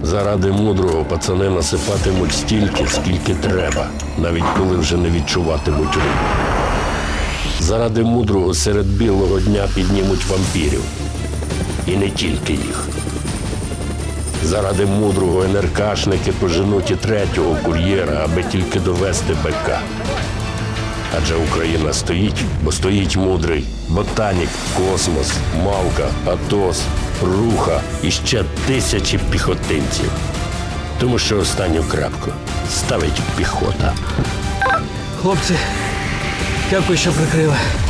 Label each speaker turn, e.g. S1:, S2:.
S1: Заради мудрого пацани насипатимуть стільки, скільки треба, навіть коли вже не відчуватимуть рук. Заради мудрого серед білого дня піднімуть вампірів. І не тільки їх. Заради мудрого НРКшники поженуть і третього кур'єра, аби тільки довести БК. Адже Україна стоїть, бо стоїть мудрий Ботанік, Космос, Мавка, Атос, Руха і ще тисячі піхотинців. Тому що останню крапку ставить піхота.
S2: Хлопці, дякую, що прикрили.